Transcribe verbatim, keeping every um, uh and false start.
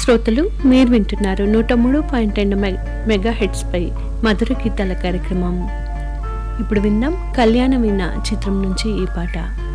శ్రోతలు మీరు వింటున్నారు నూట మూడు పాయింట్ రెండు మెగా హెడ్స్ పై మధుర గీతాల కార్యక్రమం. ఇప్పుడు విందాం కళ్యాణ వీణ చిత్రం నుంచి ఈ పాట.